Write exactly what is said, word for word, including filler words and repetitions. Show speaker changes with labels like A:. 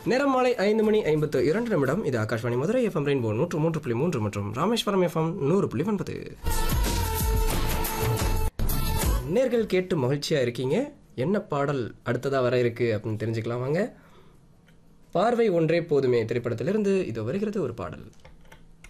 A: நேரம் மாலை ஐந்து மணி ஐம்பத்து இரண்டு நிமிடம். இது ஆகாஷ்வாணி மதுரை எஃப்எம் ரெயின்போ நூற்று மூன்று புள்ளி மூன்று மற்றும் ராமேஸ்வரம் எஃப்எம் நூறு புள்ளி ஒன்பது. நேர்கள் கேட்டு மகிழ்ச்சியாக இருக்கீங்க. என்ன பாடல் அடுத்ததாக வர இருக்கு அப்படின்னு தெரிஞ்சுக்கலாம் வாங்க. பார்வை ஒன்றே போதுமே திரைப்படத்திலிருந்து இது வருகிறது ஒரு பாடல்.